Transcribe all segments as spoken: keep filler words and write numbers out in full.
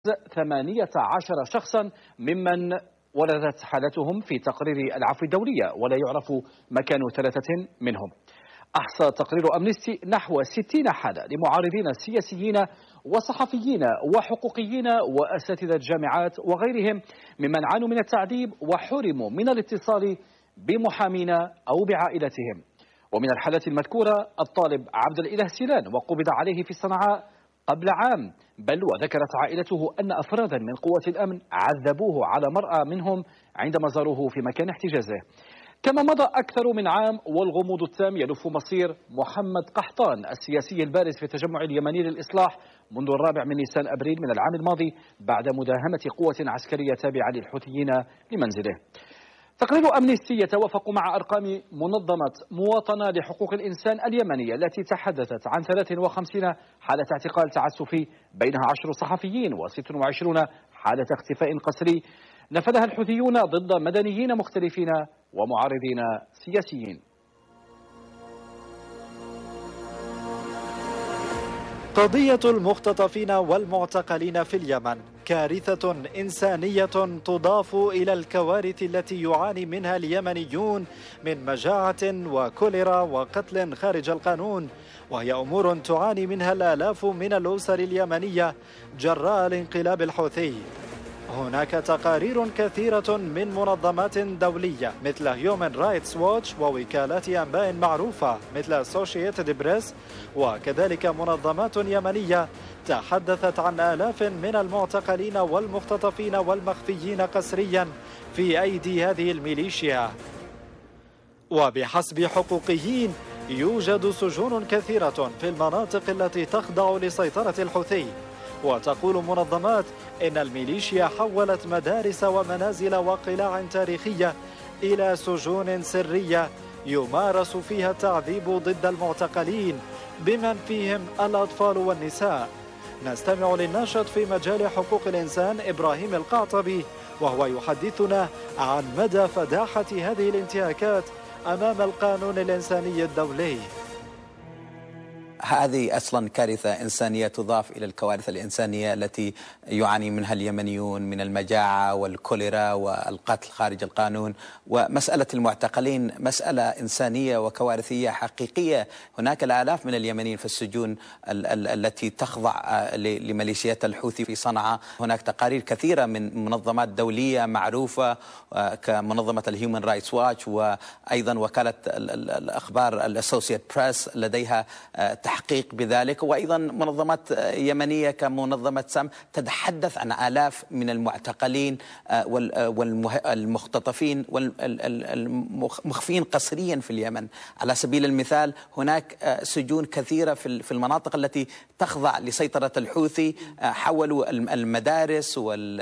ثمانية عشر شخصا ممن وردت حالتهم في تقرير العفو الدولية، ولا يعرف مكان ثلاثة منهم. أحصى تقرير أمنستي نحو ستين حالة لمعارضين سياسيين وصحفيين وحقوقيين وأساتذة جامعات وغيرهم ممن عانوا من التعذيب وحرموا من الاتصال بمحامين أو بعائلتهم. ومن الحالات المذكورة الطالب عبد الإله سيلان، وقبض عليه في صنعاء قبل عام، بل وذكرت عائلته أن أفرادا من قوات الأمن عذبوه على مرأى منهم عندما زاروه في مكان احتجازه. كما مضى أكثر من عام والغموض التام يلف مصير محمد قحطان السياسي البارز في التجمع اليمني للإصلاح منذ الرابع من نيسان أبريل من العام الماضي بعد مداهمة قوة عسكرية تابعة للحوثيين لمنزله. تقرير أمنستي يتوافق مع أرقام منظمة مواطنة لحقوق الإنسان اليمنية التي تحدثت عن ثلاث وخمسين حالة اعتقال تعسفي، بينها عشر صحفيين وستة وعشرين حالة اختفاء قسري نفذها الحوثيون ضد مدنيين مختلفين ومعارضين سياسيين. قضية المختطفين والمعتقلين في اليمن كارثة إنسانية تضاف إلى الكوارث التي يعاني منها اليمنيون من مجاعة وكوليرا وقتل خارج القانون، وهي أمور تعاني منها الآلاف من الأسر اليمنية جراء الانقلاب الحوثي. هناك تقارير كثيرة من منظمات دولية مثل هيومن رايتس ووتش ووكالات أنباء معروفة مثل Associated Press، وكذلك منظمات يمنية تحدثت عن آلاف من المعتقلين والمختطفين والمخفيين قسريا في أيدي هذه الميليشيا. وبحسب حقوقيين يوجد سجون كثيرة في المناطق التي تخضع لسيطرة الحوثي. وتقول منظمات إن الميليشيا حولت مدارس ومنازل وقلاع تاريخية إلى سجون سرية يمارس فيها التعذيب ضد المعتقلين بمن فيهم الأطفال والنساء. نستمع للناشط في مجال حقوق الإنسان إبراهيم القعطبي وهو يحدثنا عن مدى فداحة هذه الانتهاكات أمام القانون الإنساني الدولي. هذه أصلا كارثة إنسانية تضاف إلى الكوارث الإنسانية التي يعاني منها اليمنيون من المجاعة والكوليرا والقتل خارج القانون. ومسألة المعتقلين مسألة إنسانية وكوارثية حقيقية. هناك الآلاف من اليمنيين في السجون ال ال التي تخضع لميليشيات الحوثي في صنعاء. هناك تقارير كثيرة من منظمات دولية معروفة كمنظمة الهيومن رايتس واتش، وأيضا وكالة الأخبار الأسوسييت بريس لديها تحقيق بذلك، وأيضا منظمات يمنية كمنظمة سام تتحدث عن آلاف من المعتقلين والمختطفين والمخفين قسريا في اليمن. على سبيل المثال هناك سجون كثيرة في المناطق التي تخضع لسيطرة الحوثي، حولوا المدارس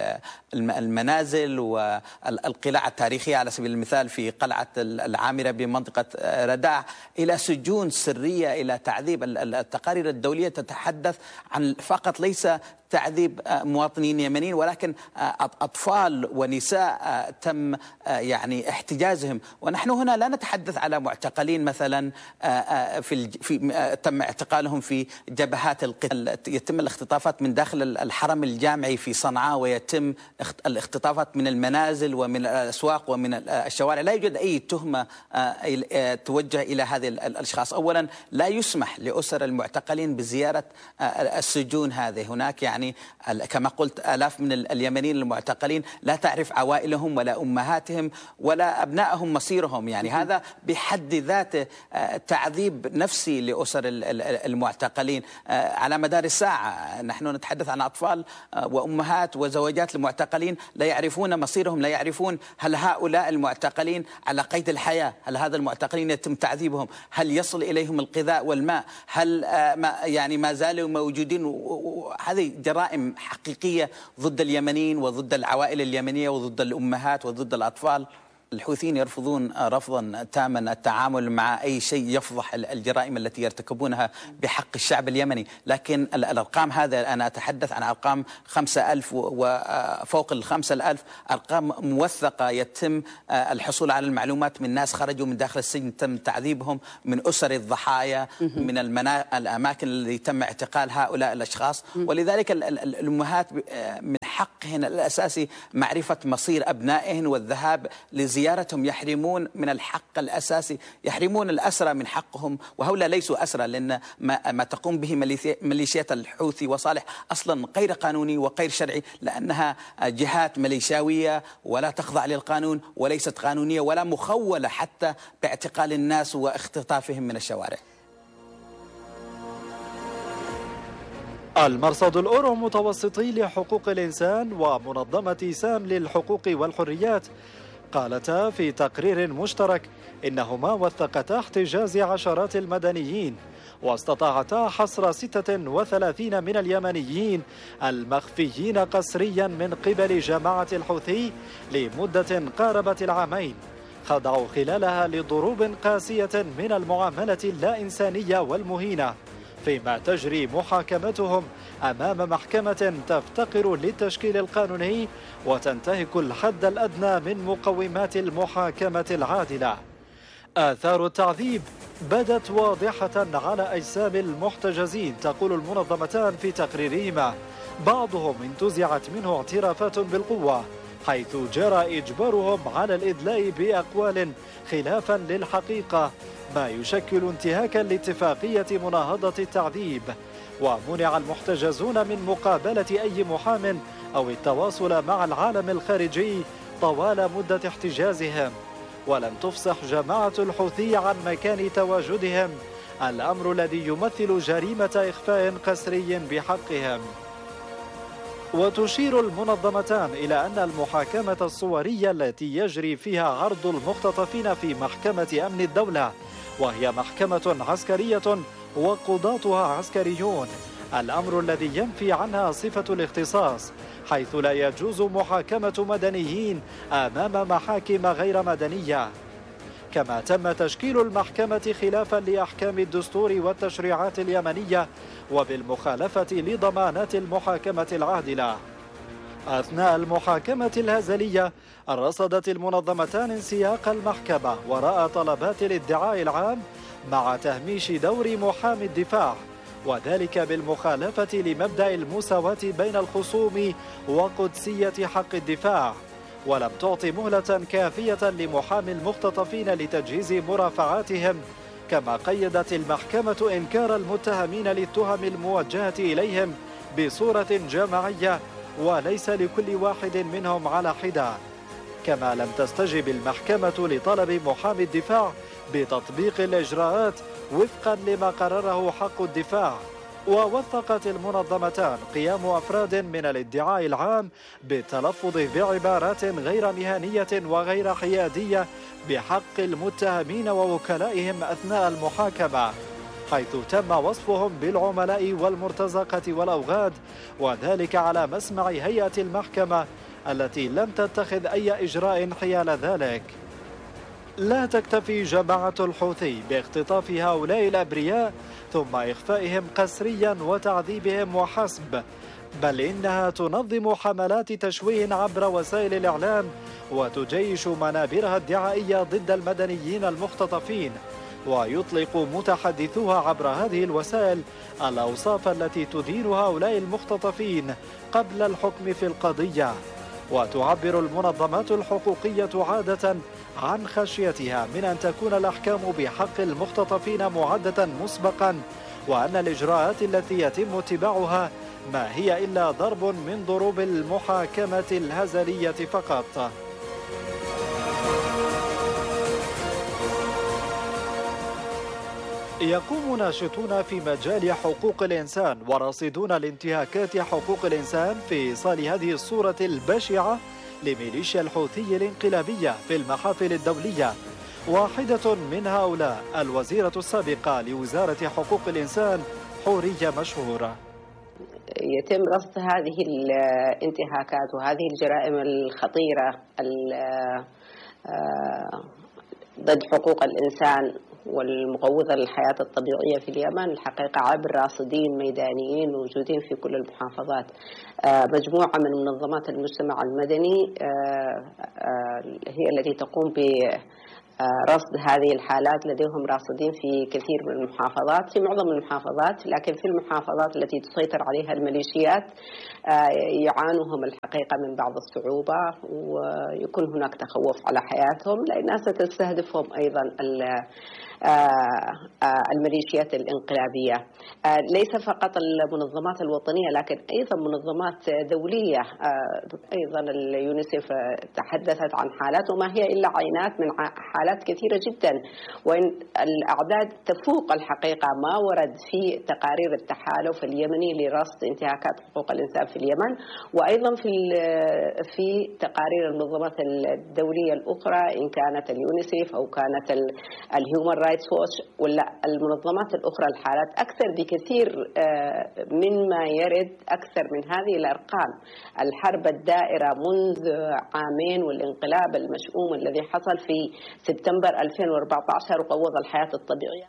والمنازل والقلاع التاريخية على سبيل المثال في قلعة العامرة بمنطقة رداع إلى سجون سرية، إلى تعذيب. التقارير الدولية تتحدث عن فقط ليس تعذيب مواطنين يمنيين، ولكن أطفال ونساء تم يعني احتجازهم. ونحن هنا لا نتحدث على معتقلين مثلا في, في تم اعتقالهم في جبهات القتال. يتم الاختطافات من داخل الحرم الجامعي في صنعاء، ويتم الاختطافات من المنازل ومن الأسواق ومن الشوارع. لا يوجد أي تهمة توجه إلى هذه الأشخاص. أولا لا يسمح لأسر المعتقلين بزيارة السجون هذه. هناك يعني يعني كما قلت آلاف من اليمنيين المعتقلين لا تعرف عوائلهم ولا أمهاتهم ولا أبنائهم مصيرهم. يعني هذا بحد ذاته تعذيب نفسي لأسر المعتقلين على مدار الساعة. نحن نتحدث عن أطفال وأمهات وزوجات المعتقلين لا يعرفون مصيرهم، لا يعرفون هل هؤلاء المعتقلين على قيد الحياة، هل هذا المعتقلين يتم تعذيبهم، هل يصل إليهم الغذاء والماء، هل ما يعني ما زالوا موجودين. هذه جرائم حقيقية ضد اليمنيين وضد العوائل اليمنية وضد الأمهات وضد الأطفال. الحوثيين يرفضون رفضا تاما التعامل مع أي شيء يفضح الجرائم التي يرتكبونها بحق الشعب اليمني، لكن الأرقام هذا أنا أتحدث عن أرقام خمسة ألف وفوق الخمسة الألف، أرقام موثقة يتم الحصول على المعلومات من ناس خرجوا من داخل السجن تم تعذيبهم، من أسر الضحايا، من المنا... الأماكن التي تم اعتقال هؤلاء الأشخاص. ولذلك الأمهات من حقهن الأساسي معرفة مصير أبنائهن والذهاب لزيارتهم، يحرمون من الحق الأساسي، يحرمون الأسرى من حقهم، وهؤلاء ليسوا أسرى، لأن ما, ما تقوم به ميليشيات الحوثي وصالح أصلا غير قانوني وغير شرعي، لأنها جهات ميليشياوية ولا تخضع للقانون وليست قانونية ولا مخولة حتى باعتقال الناس واختطافهم من الشوارع. المرصد الأورو متوسطي لحقوق الإنسان ومنظمة سام للحقوق والحريات قالتا في تقرير مشترك إنهما وثقتا احتجاز عشرات المدنيين واستطاعتا حصر ستة وثلاثين من اليمنيين المخفيين قسريا من قبل جماعة الحوثي لمدة قاربت العامين، خضعوا خلالها لضروب قاسية من المعاملة اللا إنسانية والمهينة، فيما تجري محاكمتهم أمام محكمة تفتقر للتشكيل القانوني وتنتهك الحد الأدنى من مقومات المحاكمة العادلة. آثار التعذيب بدت واضحة على أجسام المحتجزين، تقول المنظمتان في تقريرهما. بعضهم انتزعت منه اعترافات بالقوة، حيث جرى إجبارهم على الإدلاء بأقوال خلافا للحقيقة، ما يشكل انتهاكا لاتفاقية مناهضة التعذيب. ومنع المحتجزون من مقابلة أي محام أو التواصل مع العالم الخارجي طوال مدة احتجازهم، ولم تفصح جماعة الحوثي عن مكان تواجدهم، الأمر الذي يمثل جريمة إخفاء قسري بحقهم. وتشير المنظمتان إلى أن المحاكمة الصورية التي يجري فيها عرض المختطفين في محكمة أمن الدولة، وهي محكمة عسكرية وقضاتها عسكريون، الأمر الذي ينفي عنها صفة الاختصاص، حيث لا يجوز محاكمة مدنيين أمام محاكم غير مدنية. كما تم تشكيل المحكمة خلافا لأحكام الدستور والتشريعات اليمنية وبالمخالفة لضمانات المحاكمة العادلة. أثناء المحاكمة الهزلية رصدت المنظمتان انسياق المحكمة وراء طلبات الادعاء العام مع تهميش دور محامي الدفاع، وذلك بالمخالفة لمبدأ المساواة بين الخصوم وقدسية حق الدفاع، ولم تعطي مهلة كافية لمحامي المختطفين لتجهيز مرافعاتهم. كما قيدت المحكمة إنكار المتهمين للتهم الموجهة إليهم بصورة جماعية وليس لكل واحد منهم على حدة. كما لم تستجب المحكمة لطلب محامي الدفاع بتطبيق الإجراءات وفقا لما قرره حق الدفاع. ووثقت المنظمتان قيام أفراد من الادعاء العام بالتلفظ بعبارات غير مهنية وغير حيادية بحق المتهمين ووكلائهم أثناء المحاكمة، حيث تم وصفهم بالعملاء والمرتزقة والأوغاد، وذلك على مسمع هيئة المحكمة التي لم تتخذ أي إجراء حيال ذلك. لا تكتفي جماعة الحوثي باختطاف هؤلاء الأبرياء ثم إخفائهم قسريا وتعذيبهم وحسب، بل إنها تنظم حملات تشويه عبر وسائل الإعلام وتجيش منابرها الدعائية ضد المدنيين المختطفين، ويطلق متحدثوها عبر هذه الوسائل الأوصاف التي تدين هؤلاء المختطفين قبل الحكم في القضية. وتعبر المنظمات الحقوقية عادة عن خشيتها من أن تكون الأحكام بحق المختطفين معدة مسبقا، وأن الإجراءات التي يتم اتباعها ما هي إلا ضرب من ضروب المحاكمة الهزلية فقط. يقوم ناشطون في مجال حقوق الإنسان وراصدون لانتهاكات حقوق الإنسان في إيصال هذه الصورة البشعة لميليشيا الحوثي الانقلابية في المحافل الدولية. واحدة من هؤلاء الوزيرة السابقة لوزارة حقوق الإنسان حورية مشهورة. يتم رصد هذه الانتهاكات وهذه الجرائم الخطيرة ضد حقوق الإنسان والمقوضة للحياة الطبيعية في اليمن الحقيقة عبر راصدين ميدانيين موجودين في كل المحافظات. مجموعة من منظمات المجتمع المدني هي التي تقوم ب رصد هذه الحالات. لديهم راصدين في كثير من المحافظات، في معظم المحافظات، لكن في المحافظات التي تسيطر عليها الميليشيات يعانوهم الحقيقة من بعض الصعوبة، ويكون هناك تخوف على حياتهم لأنها ستستهدفهم أيضا الميليشيات الانقلابية. ليس فقط المنظمات الوطنية لكن أيضا منظمات دولية. أيضا اليونيسيف تحدثت عن حالات وما هي إلا عينات من حالات كثيرة جدا، وإن الأعداد تفوق الحقيقة ما ورد في تقارير التحالف اليمني لرصد انتهاكات حقوق الإنسان في اليمن، وأيضا في في تقارير المنظمات الدولية الأخرى إن كانت اليونيسيف أو كانت الهيومن رايتس ووتش ولا المنظمات الأخرى. الحالات أكثر بكثير مما يرد، أكثر من هذه الأرقام. الحرب الدائرة منذ عامين والانقلاب المشؤوم الذي حصل في سبتمبر ألفين وأربعة عشر وقوض الحياة الطبيعية.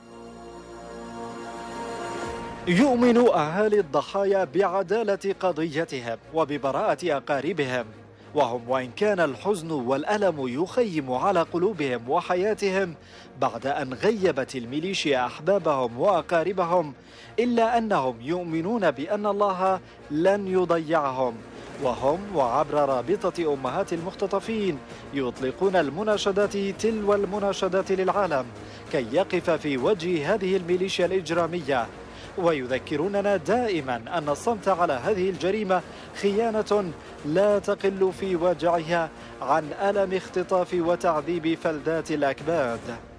يؤمن أهالي الضحايا بعدالة قضيتهم وببراءة أقاربهم، وهم وإن كان الحزن والألم يخيم على قلوبهم وحياتهم بعد أن غيبت الميليشيا أحبابهم وأقاربهم، إلا أنهم يؤمنون بأن الله لن يضيعهم، وهم وعبر رابطة أمهات المختطفين يطلقون المناشدات تلو المناشدات للعالم كي يقف في وجه هذه الميليشيا الإجرامية، ويذكروننا دائما أن الصمت على هذه الجريمة خيانة لا تقل في وجعها عن ألم اختطاف وتعذيب فلذات الأكباد.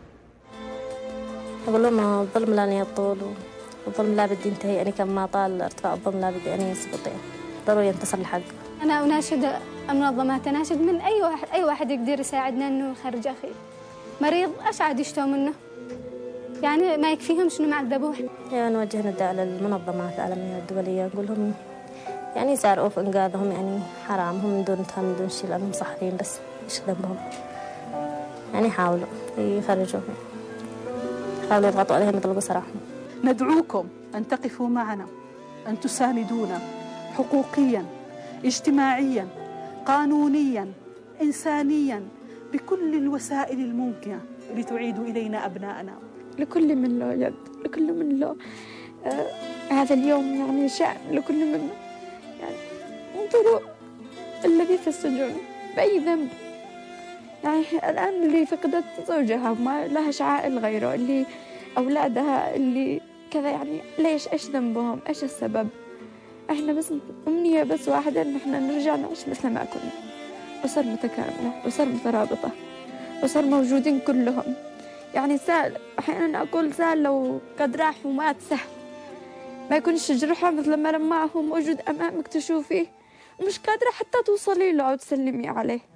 أقول لهم الظلم لن يطول، والظلم لا بد ينتهي، يعني كما طال ارتفاع الظلم لا بد أن يسقط، ضروري ينتصر الحق. أنا أناشد المنظمات، أناشد من أي واحد أي واحد يقدر يساعدنا إنه يخرج أخي مريض أسعد يشتوا منه، يعني ما يكفيهم شنو معذبوه. يعني نوجه نداء للمنظمات العالمية والدولية، نقول لهم يعني يسارعوا في إنقاذهم، يعني حرام هم من دون تهم من دون شيء لأنهم صحفيين بس إيش ذنبهم، يعني يحاولوا يخرجوهم، يحاولوا يضغطوا عليهم يطلقوا سراحهم. ندعوكم أن تقفوا معنا، أن تساندونا حقوقيا، اجتماعيا، قانونيا، إنسانيا، بكل الوسائل الممكنة لتعيدوا إلينا أبناءنا. لكل من له يد، لكل من له آه هذا اليوم يعني شأن، لكل من يعني انظروا الذي في السجون بأي ذنب، يعني الآن اللي فقدت زوجها ما لها عائل غيره، اللي أولادها اللي كذا، يعني ليش؟ إيش ذنبهم؟ إيش السبب؟ إحنا بس أمنية بس واحدة إن إحنا نرجع نعيش مثل ما كنا، أسر متكاملة، أسر مترابطة، أسر موجودين كلهم. يعني سهل أحيانا أقول سهل لو قد راح ومات سهل، ما يكونش جرحه مثل ما لما هو موجود أمامك تشوفيه ومش قادرة حتى توصلي له أو تسلمي عليه.